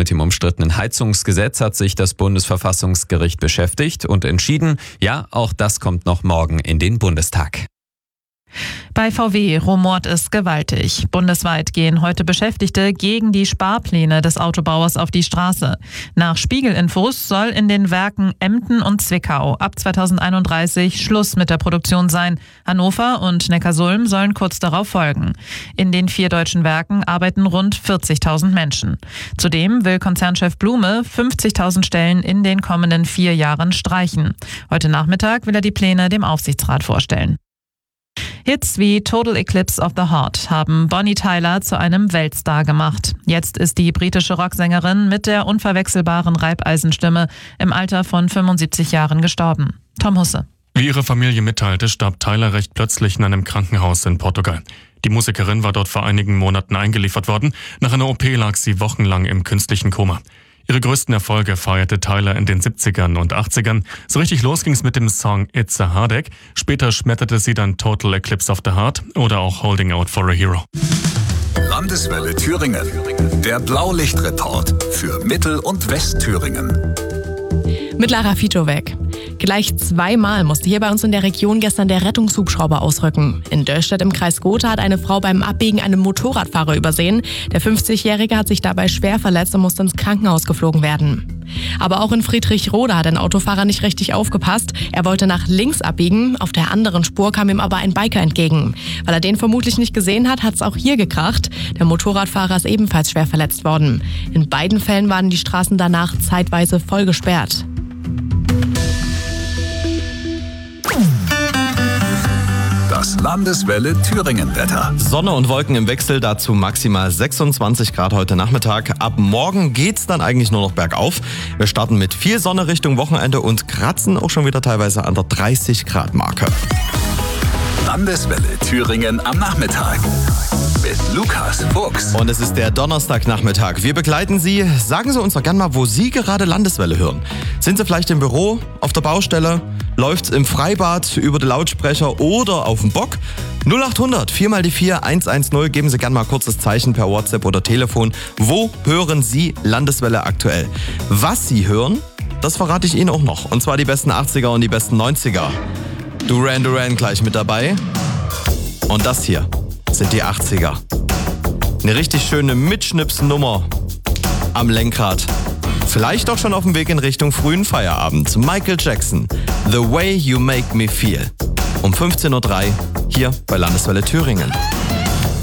Mit dem umstrittenen Heizungsgesetz hat sich das Bundesverfassungsgericht beschäftigt und entschieden, ja, auch das kommt noch morgen in den Bundestag. Bei VW rumort es gewaltig. Bundesweit gehen heute Beschäftigte gegen die Sparpläne des Autobauers auf die Straße. Nach Spiegel-Infos soll in den Werken Emden und Zwickau ab 2031 Schluss mit der Produktion sein. Hannover und Neckarsulm sollen kurz darauf folgen. In den 4 deutschen Werken arbeiten rund 40.000 Menschen. Zudem will Konzernchef Blume 50.000 Stellen in den kommenden 4 Jahren streichen. Heute Nachmittag will er die Pläne dem Aufsichtsrat vorstellen. Hits wie Total Eclipse of the Heart haben Bonnie Tyler zu einem Weltstar gemacht. Jetzt ist die britische Rocksängerin mit der unverwechselbaren Reibeisenstimme im Alter von 75 Jahren gestorben. Tom Husse. Wie ihre Familie mitteilte, starb Tyler recht plötzlich in einem Krankenhaus in Portugal. Die Musikerin war dort vor einigen Monaten eingeliefert worden. Nach einer OP lag sie wochenlang im künstlichen Koma. Ihre größten Erfolge feierte Tyler in den 70ern und 80ern. So richtig los ging's mit dem Song It's a Heartache. Später schmetterte sie dann Total Eclipse of the Heart oder auch Holding Out for a Hero. Landeswelle Thüringen. Der Blaulichtreport für Mittel- und Westthüringen. Mit Lara Fitowek. Gleich 2-mal musste hier bei uns in der Region gestern der Rettungshubschrauber ausrücken. In Döllstedt im Kreis Gotha hat eine Frau beim Abbiegen einen Motorradfahrer übersehen. Der 50-Jährige hat sich dabei schwer verletzt und musste ins Krankenhaus geflogen werden. Aber auch in Friedrichroda hat ein Autofahrer nicht richtig aufgepasst. Er wollte nach links abbiegen, auf der anderen Spur kam ihm aber ein Biker entgegen. Weil er den vermutlich nicht gesehen hat, hat es auch hier gekracht. Der Motorradfahrer ist ebenfalls schwer verletzt worden. In beiden Fällen waren die Straßen danach zeitweise voll gesperrt. Das Landeswelle Thüringen-Wetter. Sonne und Wolken im Wechsel, dazu maximal 26 Grad heute Nachmittag. Ab morgen geht's dann eigentlich nur noch bergauf. Wir starten mit viel Sonne Richtung Wochenende und kratzen auch schon wieder teilweise an der 30 Grad Marke. Landeswelle Thüringen am Nachmittag. Mit Lukas Fuchs. Und es ist der Donnerstagnachmittag. Wir begleiten Sie. Sagen Sie uns doch gerne mal, wo Sie gerade Landeswelle hören. Sind Sie vielleicht im Büro, auf der Baustelle? Läuft's im Freibad, über die Lautsprecher oder auf dem Bock? 0800 4x4 110. Geben Sie gerne mal kurzes Zeichen per WhatsApp oder Telefon. Wo hören Sie Landeswelle aktuell? Was Sie hören, das verrate ich Ihnen auch noch. Und zwar die besten 80er und die besten 90er. Duran Duran gleich mit dabei. Und das hier sind die 80er. Eine richtig schöne Mitschnipsnummer am Lenkrad. Vielleicht auch schon auf dem Weg in Richtung frühen Feierabend. Michael Jackson, The Way You Make Me Feel. Um 15.03 Uhr hier bei Landeswelle Thüringen.